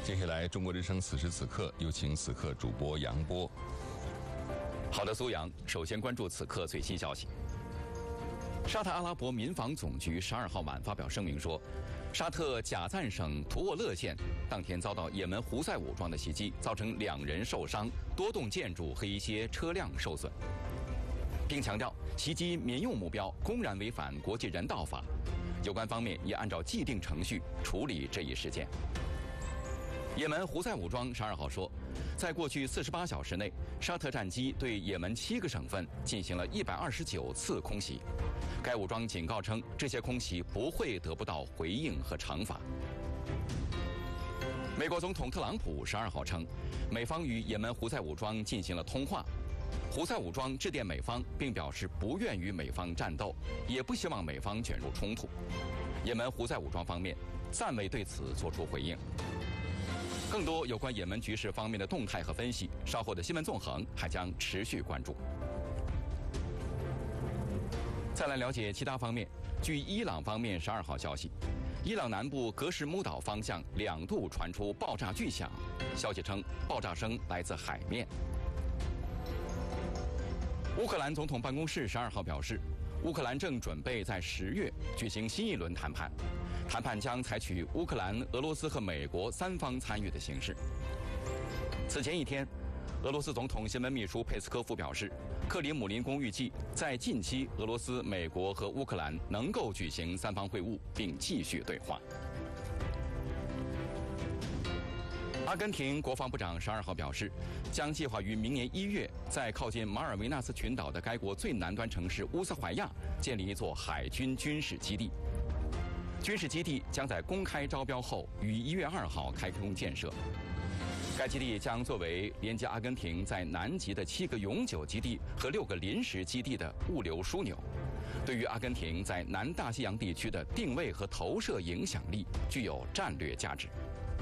接下来，中国之声此时此刻有请此刻主播杨波。 好的，苏阳，首先关注此刻最新消息。沙特阿拉伯民防总局12号晚发表声明说，沙特贾赞省图沃勒县当天遭到也门胡塞武装的袭击，造成2人受伤，多栋建筑和一些车辆受损，并强调袭击民用目标公然违反国际人道法，有关方面也按照既定程序处理这一事件。也门胡塞武装12号说，在过去48小时内，沙特战机对也门7个省份进行了129次空袭。该武装警告称，这些空袭不会得不到回应和惩罚。美国总统特朗普12号称，美方与也门胡塞武装进行了通话。胡塞武装致电美方，并表示不愿与美方战斗，也不希望美方卷入冲突。也门胡塞武装方面暂未对此作出回应。更多有关也门局势方面的动态和分析，稍后的新闻纵横还将持续关注。再来了解其他方面，据伊朗方面12号消息，伊朗南部格什木岛方向2度传出爆炸巨响，消息称爆炸声来自海面。乌克兰总统办公室12号表示，乌克兰正准备在10月举行新一轮谈判，谈判将采取乌克兰、俄罗斯和美国3方参与的形式。此前一天，俄罗斯总统新闻秘书佩斯科夫表示，克里姆林宫预计在近期，俄罗斯、美国和乌克兰能够举行3方会晤，并继续对话。阿根廷国防部长12号表示，将计划于明年1月，在靠近马尔维纳斯群岛的该国最南端城市乌斯怀亚建立一座海军军事基地。军事基地将在公开招标后于1月2号开工建设。该基地将作为连接阿根廷在南极的7个永久基地和6个临时基地的物流枢纽，对于阿根廷在南大西洋地区的定位和投射影响力具有战略价值。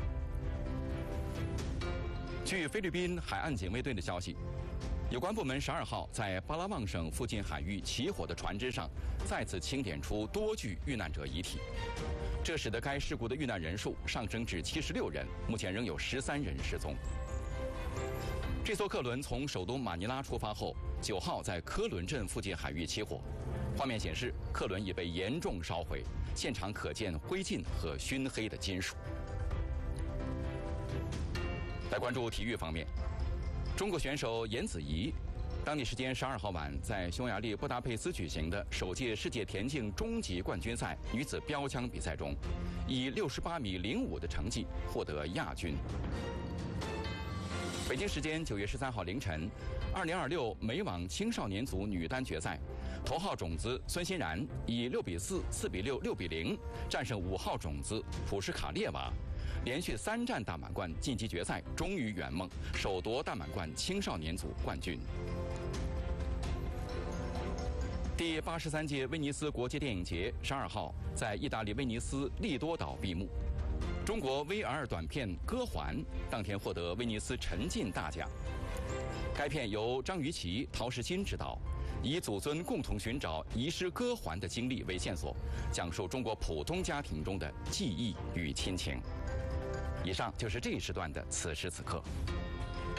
据菲律宾海岸警卫队的消息，有关部门12号在巴拉望省附近海域起火的船只上再次清点出多具遇难者遗体，这使得该事故的遇难人数上升至76人，目前仍有13人失踪。这艘客轮从首都马尼拉出发后，9号在科伦镇附近海域起火，画面显示客轮已被严重烧毁，现场可见灰烬和熏黑的金属。来关注体育方面，中国选手颜子怡，当地时间12号晚在匈牙利布达佩斯举行的首届世界田径终极冠军赛女子标枪比赛中，以68.05米的成绩获得亚军。北京时间9月13号凌晨，2026美网青少年组女单决赛，头号种子孙欣然以6-4、4-6、6-0战胜5号种子普什卡列娃，连续3战大满贯晋级决赛，终于圆梦，首夺大满贯青少年组冠军。第83届威尼斯国际电影节12号在意大利威尼斯利多岛闭幕。中国 VR 短片《歌环》当天获得威尼斯沉浸大奖。该片由张雨绮、陶石心执导，以祖孙共同寻找遗失歌环的经历为线索，讲述中国普通家庭中的记忆与亲情。以上就是这一时段的此时此刻。